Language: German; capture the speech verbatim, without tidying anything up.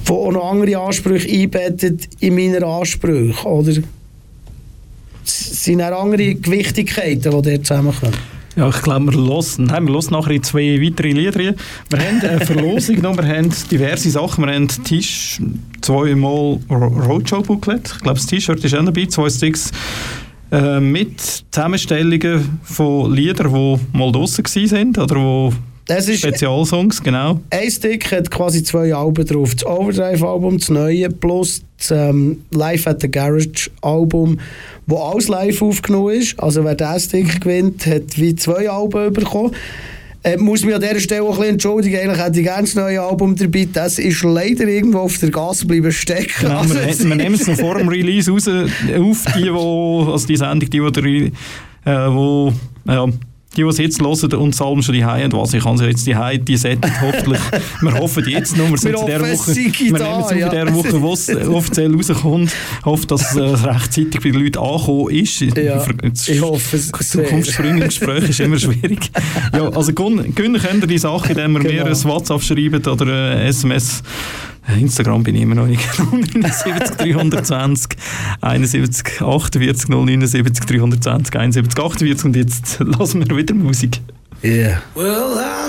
die auch noch andere Ansprüche einbettet in meine Ansprüche, oder? Es sind auch andere Gewichtigkeiten, die dort zusammenkommen. Ja, ich glaube, wir hören, nein, wir hören nachher in zwei weitere Lieder. Wir haben eine Verlosung noch, wir haben diverse Sachen. Wir haben Tisch, zweimal Roadshow-Booklet. Ich glaube, das T-Shirt ist auch dabei, zwei Sticks äh, mit Zusammenstellungen von Liedern, die mal draussen waren oder wo das ist Spezialsongs, genau. Ein Stick hat quasi zwei Alben drauf. Das Overdrive-Album, das neue, plus das ähm, Live at the Garage-Album, das alles live aufgenommen ist. Also wer diesen Stick gewinnt, hat wie zwei Alben bekommen. Ich äh, muss mich an dieser Stelle auch ein bisschen entschuldigen. Eigentlich hätte ich gerne das neue Album dabei. Das ist leider irgendwo auf der Gas bleiben stecken. Genau, also, wir, wir nehmen es noch vor dem Release raus auf, die, wo, also die Sendung, die, die, äh, wo, ja, die, die es jetzt hören und das Album schon die Hause haben, was ich kann sie jetzt die Hause, die Setting hoffentlich, wir hoffen jetzt noch, wir sind in dieser Woche, wir da, nehmen es auf ja. in dieser Woche, wo es offiziell rauskommt, hoffe, dass es rechtzeitig bei den Leuten angekommen ist. Ja, ich hoffe es sehr. Zukunftssprünge im Gespräch ist immer schwierig. Ja, also gewinnen könnt ihr die Sache, indem ihr genau. mir ein WhatsApp schreibt oder ein S M S. Instagram bin ich immer noch nicht. null neun sieben drei zwanzig einundsiebzig achtundvierzig null neun sieben drei zwanzig einundsiebzig achtundvierzig und jetzt lassen wir wieder Musik. Yeah. Well,